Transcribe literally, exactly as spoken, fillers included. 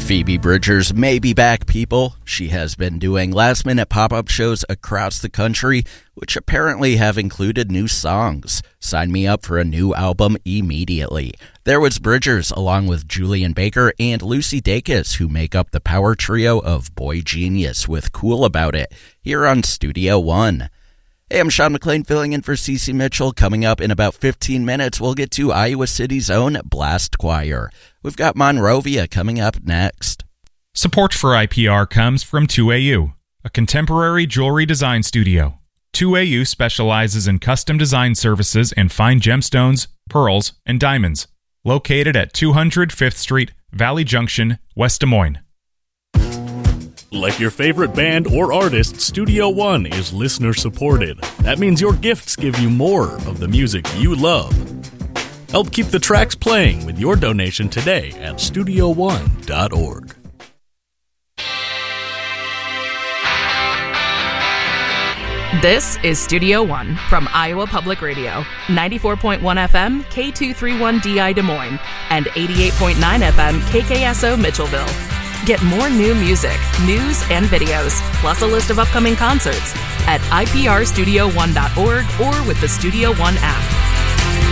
Phoebe Bridgers may be back, people. She has been doing last-minute pop-up shows across the country, which apparently have included new songs. Sign me up for a new album immediately. There was Bridgers, along with Julian Baker and Lucy Dacus, who make up the power trio of Boy Genius with Cool About It, here on Studio One. Hey, I'm Sean McLean filling in for Cece Mitchell. Coming up in about fifteen minutes, we'll get to Iowa City's own Blast Choir. We've got Monrovia coming up next. Support for I P R comes from two A U, a contemporary jewelry design studio. two A U specializes in custom design services in fine gemstones, pearls, and diamonds. Located at two hundred Fifth Street, Valley Junction, West Des Moines. Like your favorite band or artist, Studio One is listener-supported. That means your gifts give you more of the music you love. Help keep the tracks playing with your donation today at studio one dot org. This is Studio One from Iowa Public Radio, ninety-four point one F M, K two thirty-one D I Des Moines, and eighty-eight point nine F M, K K S O Mitchellville. Get more new music, news, and videos, plus a list of upcoming concerts at I P R studio one dot org or with the Studio One app.